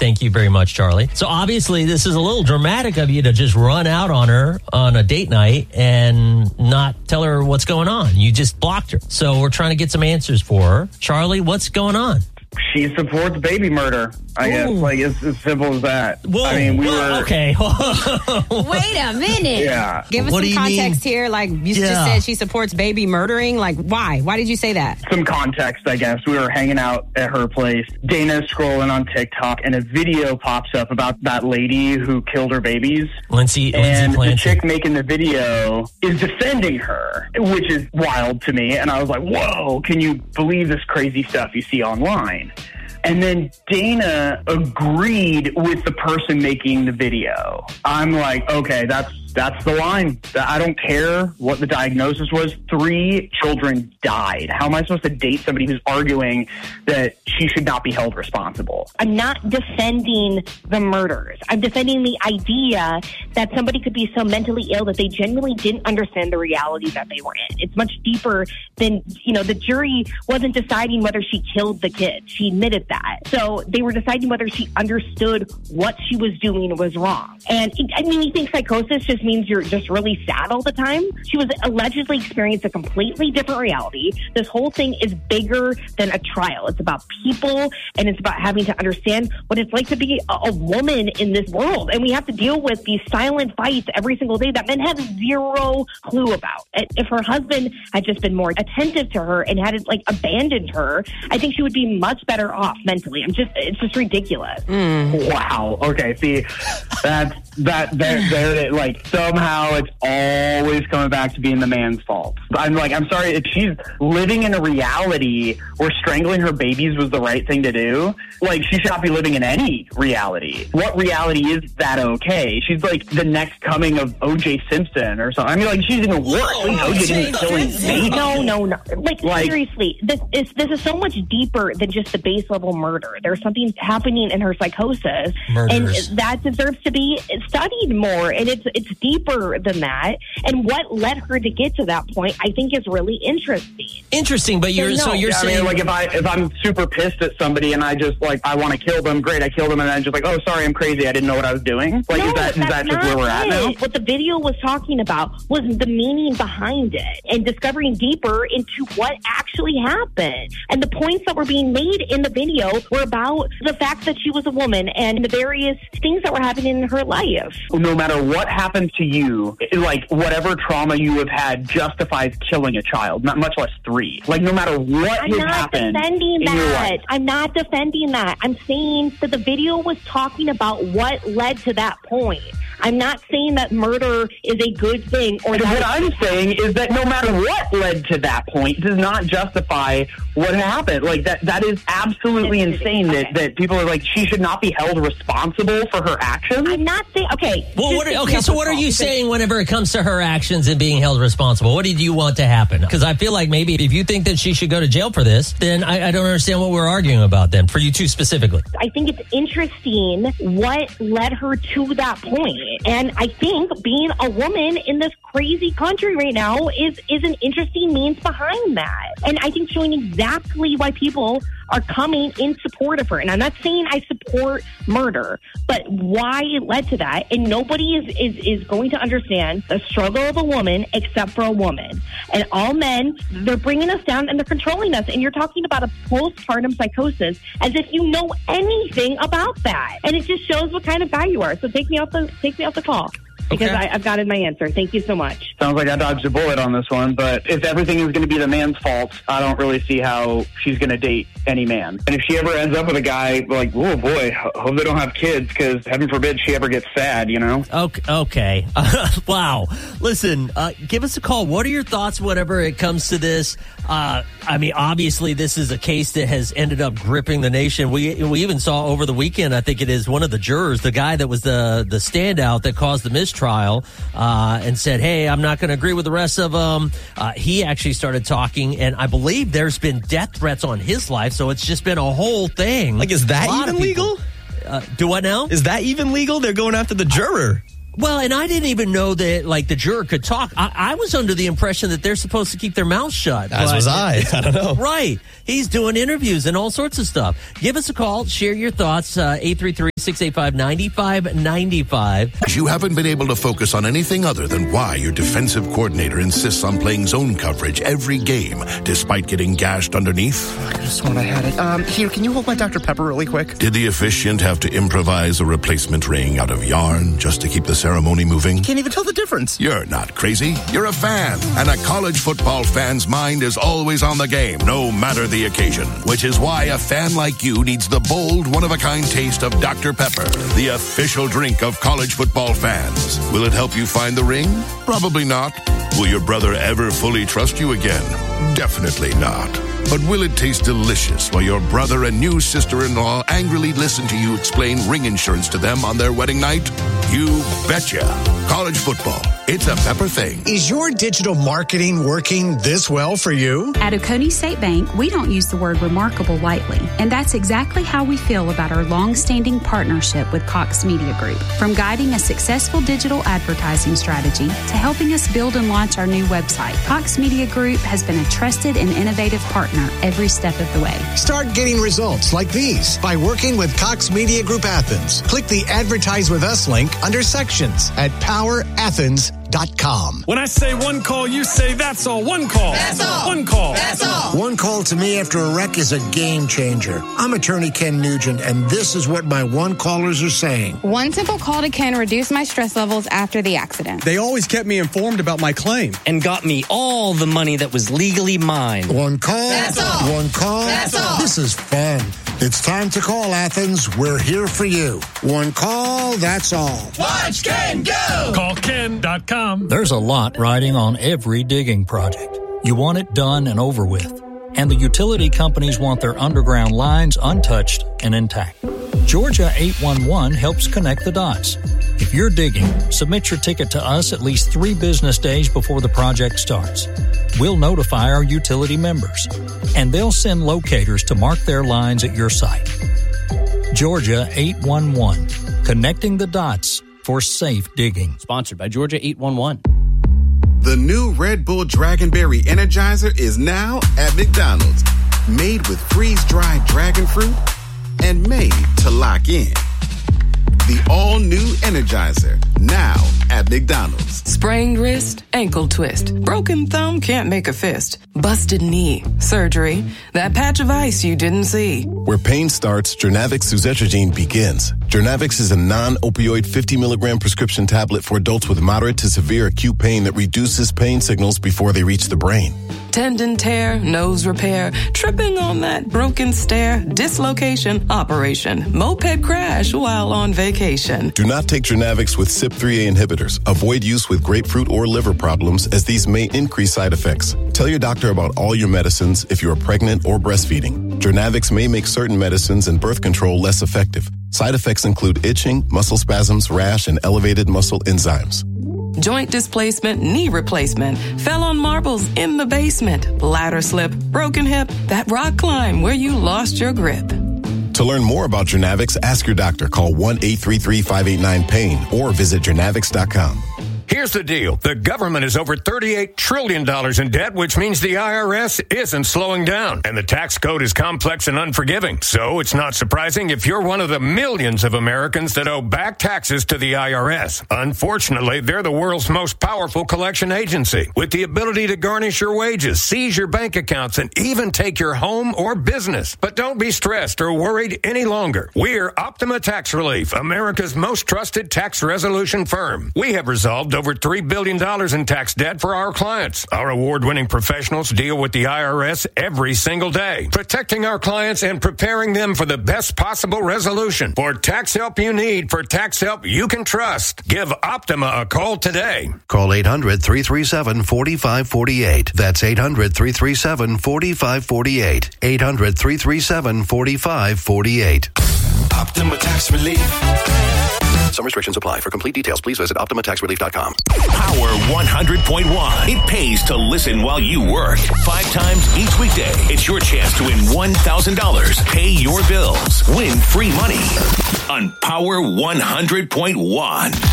Thank you very much, Charlie. So obviously this is a little dramatic of you to just run out on her on a date night and not tell her what's going on. You just blocked her. So we're trying to get some answers for her. Charlie, what's going on? She supports baby murder. I guess, like, it's as simple as that. Whoa, I mean, okay. Wait a minute. Yeah. Give us What do some you context mean? here. Like, you just said she supports baby murdering. Like, why? Why did you say that? Some context, I guess. We were hanging out at her place. Dana's scrolling on TikTok, and a video pops up about that lady who killed her babies. Lindsay And the Clancy. chick making the video is defending her, which is wild to me. And I was like, whoa, can you believe this crazy stuff you see online? And then Dana agreed with the person making the video. I'm like, okay, that's the line. I don't care what the diagnosis was. 3 children died. How am I supposed to date somebody who's arguing that she should not be held responsible? I'm not defending the murders. I'm defending the idea that somebody could be so mentally ill that they genuinely didn't understand the reality that they were in. It's much deeper than, the jury wasn't deciding whether she killed the kid. She admitted that. So they were deciding whether she understood what she was doing was wrong. And you think psychosis just means you're just really sad all the time? She was allegedly experienced a completely different reality. This whole thing is bigger than a trial. It's about people, and it's about having to understand what it's like to be a woman in this world. And we have to deal with these silent fights every single day that men have zero clue about. If her husband had just been more attentive to her and hadn't abandoned her, I think she would be much better off mentally. It's just ridiculous. Wow. Okay. See, somehow it's always coming back to being the man's fault. I'm sorry, if she's living in a reality where strangling her babies was the right thing to do, she should not be living in any reality. What reality is that okay? She's like the next coming of O.J. Simpson or something. She's even worse. O.J. killing babies. No. Seriously, this is so much deeper than just the base level murder. There's something happening in her psychosis, Murders. and that deserves to be studied more. And it's deeper than that. And what led her to get to that point, I think, is really interesting. Interesting, but you're saying if I'm super pissed at somebody and I just I want to kill them, great, I kill them, and then just oh, sorry, I'm crazy, I didn't know what I was doing. Is that just where we're at now? What the video was talking about was the meaning behind it and discovering deeper into what actually happened. And the points that were being made in the video were about the fact that she was a woman and the various things that were happening in her life. No matter what happens to you, whatever trauma you have had justifies killing a child, not much less 3. No matter what has happened in your life. I'm not defending that. I'm saying that the video was talking about what led to that point. I'm not saying that murder is a good thing. What I'm saying is that no matter what led to that point does not justify what happened. That is absolutely insane that people are she should not be held responsible for her actions. I'm not saying, okay. Well, what are you saying whenever it comes to her actions and being held responsible? What did you want to happen? Because I feel like maybe if you think that she should go to jail for this, then I don't understand what we're arguing about then, for you two specifically. I think it's interesting what led her to that point. And I think being a woman in this crazy country right now is an interesting means behind that. And I think showing exactly why people are coming in support of her. And I'm not saying I support murder, but why it led to that. And nobody is going to understand the struggle of a woman except for a woman. And all men, they're bringing us down and they're controlling us. And you're talking about a postpartum psychosis as if you know anything about that. And it just shows what kind of guy you are. So take me off the call. Because I've gotten my answer. Thank you so much. Sounds like I dodged a bullet on this one, but if everything is going to be the man's fault, I don't really see how she's going to date any man. And if she ever ends up with a guy oh boy, hope they don't have kids, because heaven forbid she ever gets sad, Okay. Wow. Listen, give us a call. What are your thoughts whenever it comes to this? Obviously, this is a case that has ended up gripping the nation. We even saw over the weekend, I think it is one of the jurors, the guy that was the standout that caused the mistrial, and said, hey, I'm not going to agree with the rest of them. He actually started talking, and I believe there's been death threats on his life, so it's just been a whole thing. Is that even legal? Do what now? Is that even legal? They're going after the juror. Well, and I didn't even know that, like, the juror could talk. I was under the impression that they're supposed to keep their mouths shut. As was I. I don't know. Right. He's doing interviews and all sorts of stuff. Give us a call. Share your thoughts. 833-685-9595. You haven't been able to focus on anything other than why your defensive coordinator insists on playing zone coverage every game, despite getting gashed underneath? I could have sworn I had it. Here, can you hold my Dr. Pepper really quick? Did the officiant have to improvise a replacement ring out of yarn just to keep the ceremony moving? Can't even tell the difference. You're not crazy. You're a fan. And a college football fan's mind is always on the game, no matter the occasion. Which is why a fan like you needs the bold, one-of-a-kind taste of Dr. Pepper, the official drink of college football fans. Will it help you find the ring? Probably not. Will your brother ever fully trust you again? Definitely not. But will it taste delicious while your brother and new sister-in-law angrily listen to you explain ring insurance to them on their wedding night? You betcha. College football. It's a Pepper thing. Is your digital marketing working this well for you? At Oconee State Bank, we don't use the word remarkable lightly. And that's exactly how we feel about our long-standing partnership with Cox Media Group. From guiding a successful digital advertising strategy to helping us build and launch our new website, Cox Media Group has been a trusted and innovative partner every step of the way. Start getting results like these by working with Cox Media Group Athens. Click the Advertise With Us link under Sections at powerathens.com. When I say one call, you say that's all. One call. That's all. One call. That's all. One call to me after a wreck is a game changer. I'm attorney Ken Nugent, and this is what my one callers are saying. One simple call to Ken reduced my stress levels after the accident. They always kept me informed about my claim and got me all the money that was legally mine. One call. That's all. One call. That's all. This is fun. It's time to call Athens. We're here for you. One call, that's all. Watch Ken go! Call Ken.com. There's a lot riding on every digging project. You want it done and over with. And the utility companies want their underground lines untouched and intact. Georgia 811 helps connect the dots. If you're digging, submit your ticket to us at least 3 business days before the project starts. We'll notify our utility members, and they'll send locators to mark their lines at your site. Georgia 811, connecting the dots for safe digging. Sponsored by Georgia 811. The new Red Bull Dragonberry Energizer is now at McDonald's. Made with freeze-dried dragon fruit and made to lock in. The all-new Energizer, now at McDonald's. Sprained wrist, ankle twist, broken thumb, can't make a fist, busted knee, surgery, that patch of ice you didn't see. Where pain starts, Jernavix suzetrigine begins. Jernavix is a non-opioid 50-milligram prescription tablet for adults with moderate to severe acute pain that reduces pain signals before they reach the brain. Tendon tear, nose repair, tripping on that broken stair, dislocation, operation, moped crash while on vacation. Do not take Jernavix with CYP3A inhibitors. Avoid use with grapefruit or liver problems, as these may increase side effects. Tell your doctor about all your medicines if you are pregnant or breastfeeding. Jernavix may make certain medicines and birth control less effective. Side effects include itching, muscle spasms, rash, and elevated muscle enzymes. Joint displacement, knee replacement, fell on marbles in the basement, ladder slip, broken hip, that rock climb where you lost your grip. To learn more about Jernavix, ask your doctor. Call 1-833-589-PAIN or visit Jernavix.com. Here's the deal. The government is over $38 trillion in debt, which means the IRS isn't slowing down. And the tax code is complex and unforgiving. So it's not surprising if you're one of the millions of Americans that owe back taxes to the IRS. Unfortunately, they're the world's most powerful collection agency, with the ability to garnish your wages, seize your bank accounts, and even take your home or business. But don't be stressed or worried any longer. We're Optima Tax Relief, America's most trusted tax resolution firm. We have resolved over $3 billion in tax debt for our clients. Our award-winning professionals deal with the IRS every single day, protecting our clients and preparing them for the best possible resolution. For tax help you need, for tax help you can trust, give Optima a call today. Call 800-337-4548. That's 800-337-4548. 800-337-4548. Optima Tax Relief. Some restrictions apply. For complete details, please visit OptimaTaxRelief.com. Power 100.1. It pays to listen while you work. 5 times each weekday. It's your chance to win $1,000. Pay your bills. Win free money on Power 100.1.